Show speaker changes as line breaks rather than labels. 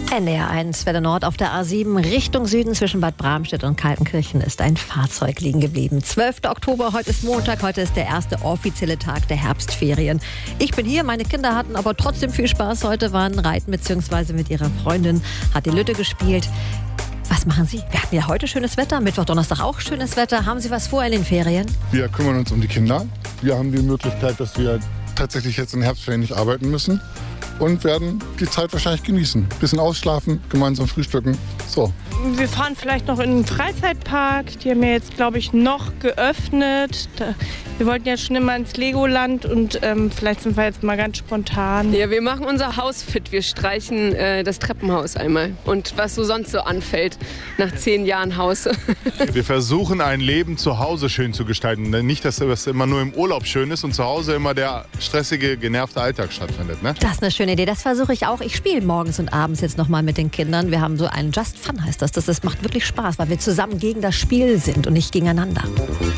NDR1 Welle Nord auf der A7 Richtung Süden zwischen Bad Bramstedt und Kaltenkirchen ist ein Fahrzeug liegen geblieben. 12. Oktober, heute ist Montag, heute ist der erste offizielle Tag der Herbstferien. Ich bin hier, meine Kinder hatten aber trotzdem viel Spaß. Heute waren reiten bzw. mit ihrer Freundin, hat die Lütte gespielt. Was machen Sie? Wir hatten ja heute schönes Wetter, Mittwoch, Donnerstag auch schönes Wetter. Haben Sie was vor in den Ferien?
Wir kümmern uns um die Kinder. Wir haben die Möglichkeit, dass wir tatsächlich jetzt in den Herbstferien nicht arbeiten müssen und werden die Zeit wahrscheinlich genießen. Bisschen ausschlafen, gemeinsam frühstücken. So.
Wir fahren vielleicht noch in den Freizeitpark. Die haben ja jetzt, glaube ich, noch geöffnet. Wir wollten ja schon immer ins Legoland und vielleicht sind wir jetzt mal ganz spontan.
Ja, wir machen unser Haus fit. Wir streichen das Treppenhaus einmal. Und was so sonst so anfällt nach 10 Jahren Haus.
Wir versuchen, ein Leben zu Hause schön zu gestalten. Nicht, dass das immer nur im Urlaub schön ist und zu Hause immer der stressige, genervte Alltag stattfindet. Ne?
Das ist eine schöne Idee. Das versuche ich auch. Ich spiele morgens und abends jetzt nochmal mit den Kindern. Wir haben so einen Just Fun, heißt das. Das macht wirklich Spaß, weil wir zusammen gegen das Spiel sind und nicht gegeneinander.